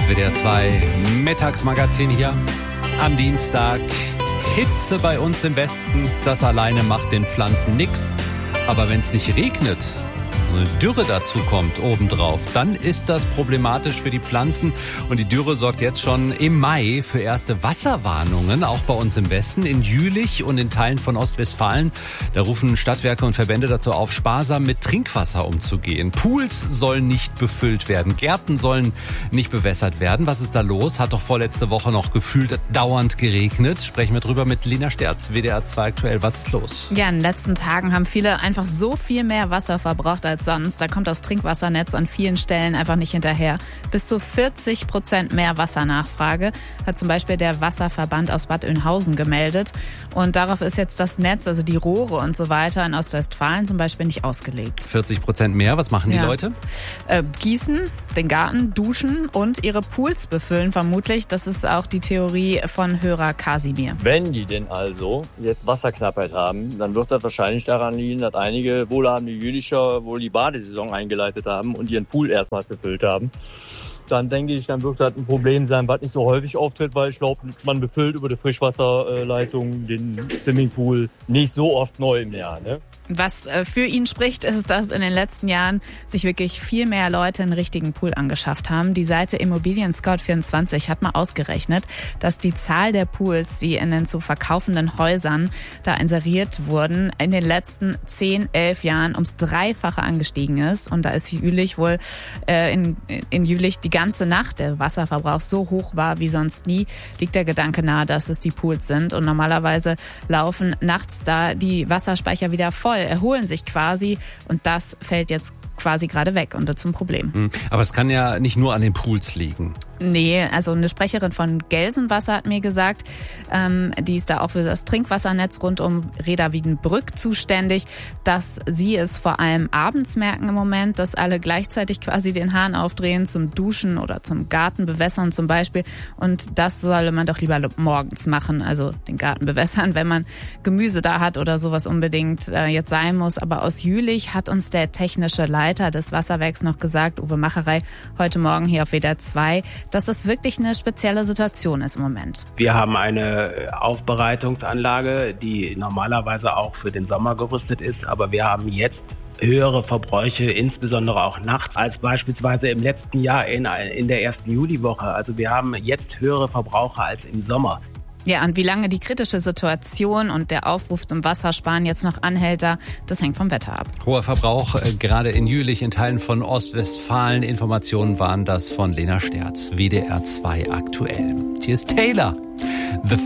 WDR 2 Mittagsmagazin hier am Dienstag. Hitze bei uns im Westen, das alleine macht den Pflanzen nix. Aber wenn es nicht regnet, eine Dürre dazu kommt obendrauf, dann ist das problematisch für die Pflanzen. Und die Dürre sorgt jetzt schon im Mai für erste Wasserwarnungen, auch bei uns im Westen, in Jülich und in Teilen von Ostwestfalen. Da rufen Stadtwerke und Verbände dazu auf, sparsam mit Trinkwasser umzugehen. Pools sollen nicht befüllt werden, Gärten sollen nicht bewässert werden. Was ist da los? Hat doch vorletzte Woche noch gefühlt dauernd geregnet. Sprechen wir drüber mit Lena Sterz, WDR 2 aktuell. Was ist los? Ja, in den letzten Tagen haben viele einfach so viel mehr Wasser verbraucht als sonst. Da kommt das Trinkwassernetz an vielen Stellen einfach nicht hinterher. Bis zu 40% mehr Wassernachfrage hat zum Beispiel der Wasserverband aus Bad Oeynhausen gemeldet. Und darauf ist jetzt das Netz, also die Rohre und so weiter in Ostwestfalen zum Beispiel nicht ausgelegt. 40% mehr, was machen die Leute? Gießen, den Garten, duschen und ihre Pools befüllen vermutlich. Das ist auch die Theorie von Hörer Kasimir. Wenn die denn also jetzt Wasserknappheit haben, dann wird das wahrscheinlich daran liegen, dass einige wohlhabende Jülicher wohl die Badesaison eingeleitet haben und ihren Pool erstmals befüllt haben. Dann denke ich, dann wird das ein Problem sein, was nicht so häufig auftritt, weil ich glaube, man befüllt über die Frischwasserleitung den Swimmingpool nicht so oft neu im Jahr, ne? Was für ihn spricht, ist, dass in den letzten Jahren sich wirklich viel mehr Leute einen richtigen Pool angeschafft haben. Die Seite Immobilien Scout24 hat mal ausgerechnet, dass die Zahl der Pools, die in den zu verkaufenden Häusern da inseriert wurden, in den letzten 10, 11 Jahren ums Dreifache angestiegen ist. Und da ist Jülich wohl in Jülich die ganze Nacht der Wasserverbrauch so hoch war wie sonst nie, liegt der Gedanke nahe, dass es die Pools sind. Und normalerweise laufen nachts da die Wasserspeicher wieder voll, erholen sich quasi und das fällt jetzt quasi gerade weg und wird zum Problem. Aber es kann ja nicht nur an den Pools liegen. Nee, also eine Sprecherin von Gelsenwasser hat mir gesagt, die ist da auch für das Trinkwassernetz rund um Reda-Wiedenbrück zuständig, dass sie es vor allem abends merken im Moment, dass alle gleichzeitig quasi den Hahn aufdrehen zum Duschen oder zum Garten bewässern zum Beispiel. Und das solle man doch lieber morgens machen, also den Garten bewässern, wenn man Gemüse da hat oder sowas unbedingt jetzt sein muss. Aber aus Jülich hat uns der technische Leiter des Wasserwerks noch gesagt, Uwe Macherei, heute Morgen hier auf WDR 2, dass das wirklich eine spezielle Situation ist im Moment. Wir haben eine Aufbereitungsanlage, die normalerweise auch für den Sommer gerüstet ist, aber wir haben jetzt höhere Verbräuche, insbesondere auch nachts, als beispielsweise im letzten Jahr in der ersten Juliwoche. Also wir haben jetzt höhere Verbraucher als im Sommer. Ja, und wie lange die kritische Situation und der Aufruf zum Wassersparen jetzt noch anhält, das hängt vom Wetter ab. Hoher Verbrauch, gerade in Jülich, in Teilen von Ostwestfalen. Informationen waren das von Lena Sterz, WDR 2 aktuell. Hier ist Taylor. The